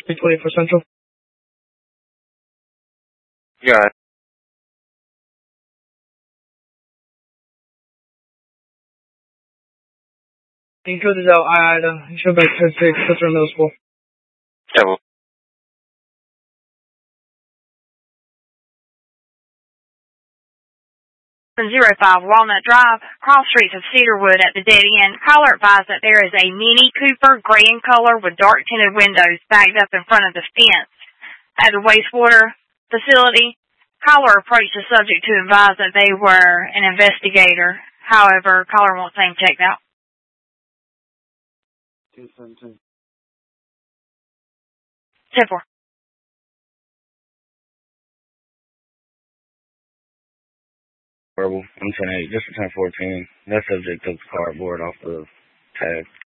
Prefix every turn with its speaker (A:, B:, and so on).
A: 324 Central.
B: Yeah.
A: Code is out. You should be at 6, Cicero Middle School.
B: Yeah.
C: 705 Walnut Drive, cross streets of Cedarwood at the dead end. Caller advised that there is a Mini Cooper, gray in color with dark tinted windows backed up in front of the fence at the wastewater facility. Caller approached the subject to advise that they were an investigator. However, caller wants name checked out.
A: 217.
C: 10-4.
D: Verbal. I'm 10-8. Just a 10-14. That subject took the cardboard off the tag.